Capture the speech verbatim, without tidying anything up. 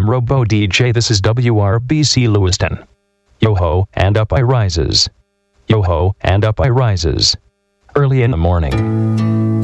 am Robo D J. This is W R B C Lewiston. Yo-ho, and up I rises. Yo-ho, and up I rises. Early in the morning.